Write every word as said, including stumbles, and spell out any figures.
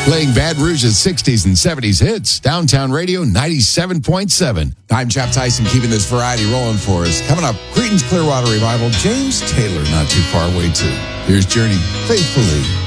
Playing Baton Rouge's sixties and seventies hits. Downtown Radio ninety-seven point seven. I'm Chap Tyson, keeping this variety rolling for us. Coming up, Creedence Clearwater Revival, James Taylor, not too far away, too. Here's Journey, Faithfully.